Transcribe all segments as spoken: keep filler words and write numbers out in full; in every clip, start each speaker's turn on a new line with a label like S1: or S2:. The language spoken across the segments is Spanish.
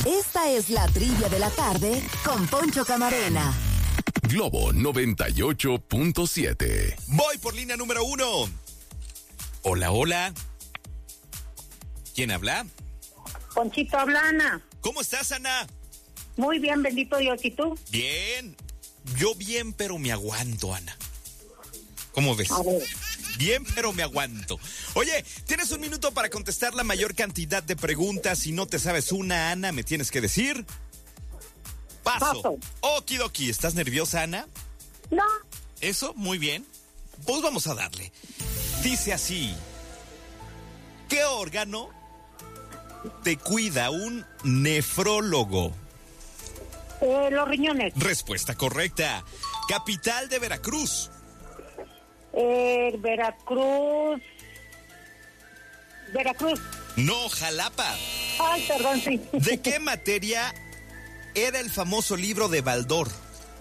S1: Esta es la trivia de la tarde con Poncho Camarena.
S2: Globo noventa y ocho punto siete.
S3: Voy por línea número uno. Hola, hola. ¿Quién habla?
S4: Ponchito, habla Ana.
S3: ¿Cómo estás, Ana?
S4: Muy bien, bendito Dios. ¿Y tú?
S3: Bien. Yo bien, pero me aguanto, Ana. ¿Cómo ves?
S4: A ver.
S3: Bien, pero me aguanto. Oye, tienes un minuto para contestar la mayor cantidad de preguntas. Si no te sabes una, Ana, me tienes que decir... Paso.
S4: Paso.
S3: Okidoki. ¿Estás nerviosa, Ana?
S4: No.
S3: ¿Eso? Muy bien. Pues vamos a darle. Dice así. ¿Qué órgano te cuida un nefrólogo?
S4: Eh, los riñones.
S3: Respuesta correcta. Capital de Veracruz.
S4: Eh, Veracruz. Veracruz.
S3: No, Jalapa.
S4: Ay, perdón, sí.
S3: ¿De qué materia era el famoso libro de Baldor?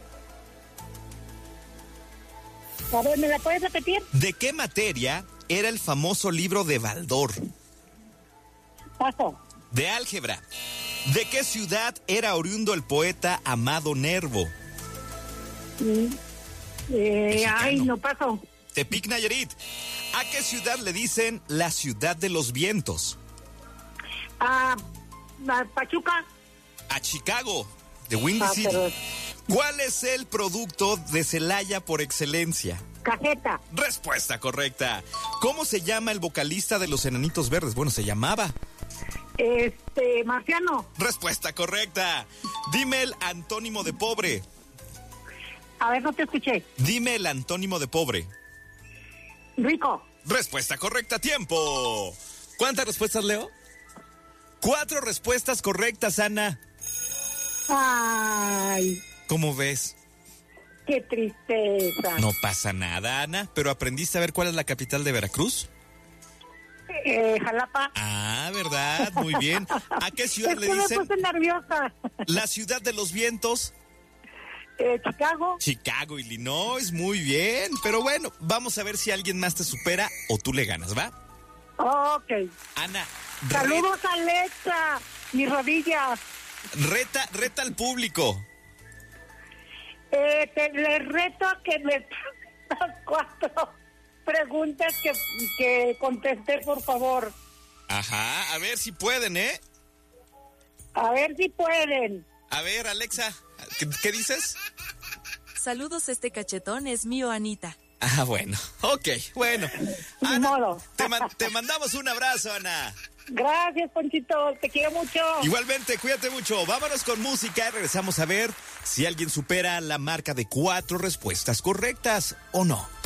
S4: A ver, ¿me la puedes repetir?
S3: ¿De qué materia era el famoso libro de Baldor?
S4: Paso.
S3: De álgebra. ¿De qué ciudad era oriundo el poeta Amado Nervo?
S4: Mm. Eh,
S3: Mexicano.
S4: ay, no paso.
S3: Tepic, Nayarit. ¿A qué ciudad le dicen la ciudad de los vientos?
S4: Ah, ah, Pachuca.
S3: A Chicago, de Windy
S4: Ah,
S3: City.
S4: pero-
S3: ¿Cuál es el producto de Celaya por excelencia?
S4: Cajeta.
S3: Respuesta correcta. ¿Cómo se llama el vocalista de Los Enanitos Verdes? Bueno, se llamaba.
S4: Este, Marciano.
S3: Respuesta correcta. Dime el antónimo de pobre.
S4: A ver, no te escuché.
S3: Dime el antónimo de pobre.
S4: Rico.
S3: Respuesta correcta, tiempo. ¿Cuántas respuestas, Leo? Cuatro respuestas correctas, Ana.
S4: Ay,
S3: ¿Cómo ves?
S4: qué tristeza.
S3: No pasa nada, Ana. ¿Pero aprendiste a ver cuál es la capital de Veracruz?
S4: Eh, Jalapa.
S3: Ah, ¿verdad? Muy bien. ¿A qué ciudad
S4: Es
S3: le
S4: que me
S3: dicen
S4: puse nerviosa.
S3: la ciudad de los vientos?
S4: Eh, Chicago.
S3: Chicago, Illinois. Muy bien. Pero bueno, vamos a ver si alguien más te supera o tú le ganas, ¿va?
S4: Ok.
S3: Ana,
S4: Saludos a Alexa. Mis rodillas.
S3: reta, reta al público.
S4: Eh, te le reto a que me las cuatro preguntas que, que contesté, por favor.
S3: Ajá, a ver si pueden, ¿eh?
S4: A ver si pueden.
S3: A ver, Alexa, ¿qué, qué dices?
S5: Saludos, este cachetón es mío, Anita.
S3: Ah, bueno, ok, bueno.
S4: Ni
S3: Ana,
S4: modo.
S3: te, man- te mandamos un abrazo, Ana.
S4: Gracias, Ponchito. Te quiero mucho.
S3: Igualmente, cuídate mucho. Vámonos con música y regresamos a ver si alguien supera la marca de cuatro respuestas correctas o no.